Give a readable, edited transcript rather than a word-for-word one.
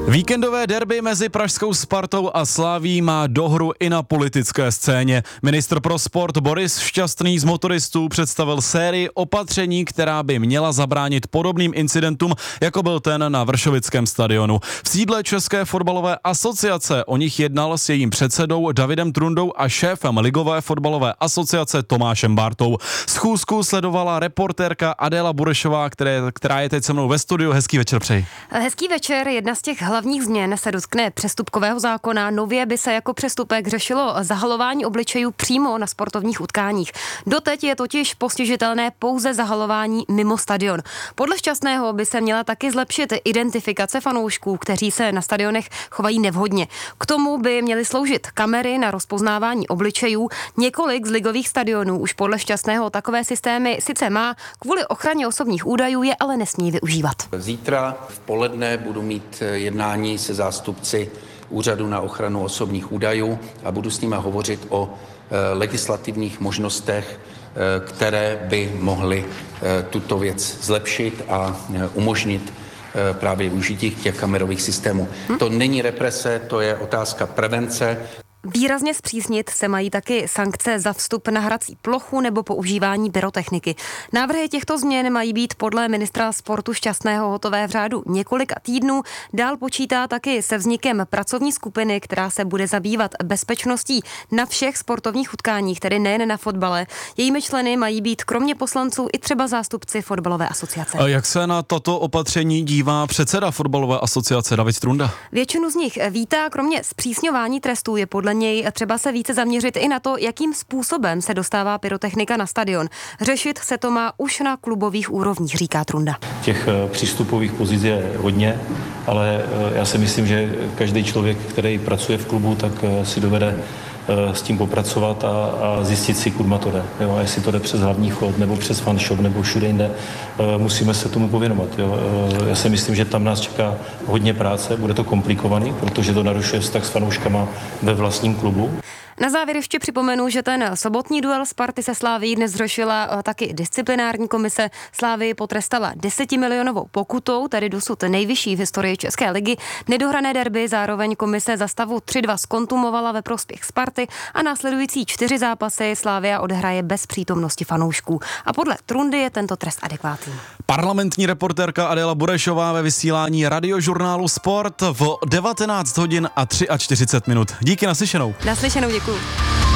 Víkendové derby mezi pražskou Spartou a Slavií má dohru i na politické scéně. Ministr pro sport Boris Šťastný z motoristů představil sérii opatření, která by měla zabránit podobným incidentům, jako byl ten na Vršovickém stadionu. V sídle České fotbalové asociace o nich jednal s jejím předsedou Davidem Trundou a šéfem Ligové fotbalové asociace Tomášem Bártou. Schůzku sledovala reportérka Adéla Burešová, která je teď se mnou ve studiu. Hezký večer přeji. Hezký večer. Jedna z těch hlavních změn se dotkne přestupkového zákona. Nově by se jako přestupek řešilo zahalování obličejů přímo na sportovních utkáních. Doteď je totiž postižitelné pouze zahalování mimo stadion. Podle Šťastného by se měla taky zlepšit identifikace fanoušků, kteří se na stadionech chovají nevhodně. K tomu by měly sloužit kamery na rozpoznávání obličejů. Několik z ligových stadionů už podle Šťastného takové systémy sice má, kvůli ochraně osobních údajů je ale nesmí využívat. Zítra v poledne budu mít jednání se zástupci Úřadu na ochranu osobních údajů a budu s nimi hovořit o legislativních možnostech, které by mohly tuto věc zlepšit a umožnit právě využití těch kamerových systémů. To není represe, to je otázka prevence. Výrazně zpřísnit se mají taky sankce za vstup na hrací plochu nebo používání pyrotechniky. Návrhy těchto změn mají být podle ministra sportu Šťastného hotové v řádu několika týdnů. Dál počítá taky se vznikem pracovní skupiny, která se bude zabývat bezpečností na všech sportovních utkáních, tedy nejen na fotbale. Jejími členy mají být kromě poslanců i třeba zástupci fotbalové asociace. A jak se na tato opatření dívá předseda fotbalové asociace David Trunda? Většinu z nich vítá, kromě zpřísňování trestů je podle něj třeba se více zaměřit i na to, jakým způsobem se dostává pyrotechnika na stadion. Řešit se to má už na klubových úrovních, říká Trunda. Těch přístupových pozic je hodně, ale já si myslím, že každý člověk, který pracuje v klubu, tak si dovede s tím popracovat a zjistit si, kudma to jde. Jo? A jestli to jde přes hlavní chod, nebo přes fanshop, nebo všude jinde, musíme se tomu pověnovat. Jo? Já si myslím, že tam nás čeká hodně práce, bude to komplikovaný, protože to narušuje vztah s fanouškama ve vlastním klubu. Na závěr ještě připomenu, že ten sobotní duel Sparty se Slavií dnes řešila taky disciplinární komise. Slavii potrestala 10milionovou pokutou, tedy dosud nejvyšší v historii České ligy. Nedohrané derby zároveň komise za stavu 3-2 zkontumovala ve prospěch Sparty a následující 4 zápasy Slavia odehraje bez přítomnosti fanoušků. A podle Trundy je tento trest adekvátní. Parlamentní reportérka Adéla Burešová ve vysílání radiožurnálu Sport v 19 hodin a 43 minut. Díky, naslyšenou. Naslyšenou, děkuji.